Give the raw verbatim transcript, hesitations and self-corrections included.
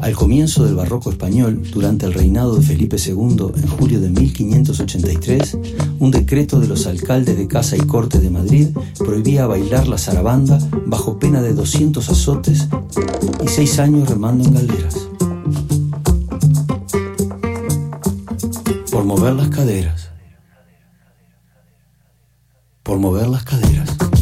Al comienzo del barroco español, durante el reinado de Felipe segundo, en julio de mil quinientos ochenta y tres, un decreto de los alcaldes de Casa y Corte de Madrid prohibía bailar la zarabanda bajo pena de doscientos azotes y seis años remando en galderas. Por mover las caderas. Por mover las caderas.